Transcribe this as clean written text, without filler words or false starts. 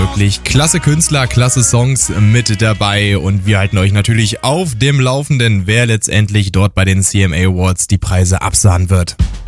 wirklich klasse Künstler, klasse Songs mit dabei und wir halten euch natürlich auf dem Laufenden, wer letztendlich dort bei den CMA Awards die Preise absahnen wird.